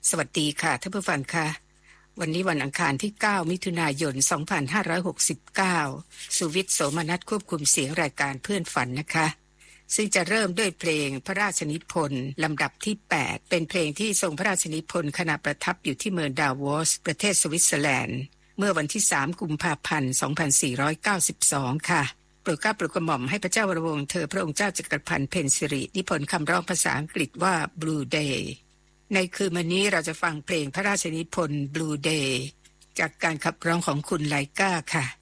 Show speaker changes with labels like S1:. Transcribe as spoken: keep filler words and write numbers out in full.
S1: สวัสดีค่ะท่านผู้ฟังค่ะวันนี้วันอังคารที่เก้ามิถุนายนสองพันห้าร้อยหกสิบเก้าสุวิทย์โสมนัสควบคุมเสียงรายการเพื่อนฝันนะคะซึ่งจะเริ่มด้วยเพลงพระราชนิพนธ์ลำดับที่แปดเป็นเพลงที่ทรงพระราชนิพนธ์ขณะประทับอยู่ที่เมืองดาวอสประเทศสวิตเซอร์แลนด์เมื่อวันที่สามกุมภาพันธ์สองพันสี่ร้อยเก้าสิบสองค่ะโปรดเกล้าโปรดกระหม่อมให้พระเจ้าวรวงศ์เธอพระองค์เจ้าจักรพันธ์เพ็ญสิรินิพนธ์คำร้องภาษาอังกฤษว่า Blue Dayในคืนวันนี้เราจะฟังเพลงพระราชนิพนธ์ Blue Day จากการขับร้องของคุณไลก้าค่ะ